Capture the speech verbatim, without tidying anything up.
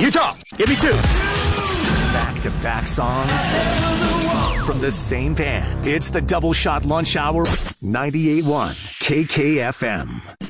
Utah, give me two. Back-to-back songs from the same band. It's the Double Shot Lunch Hour, ninety-eight point one K K F M.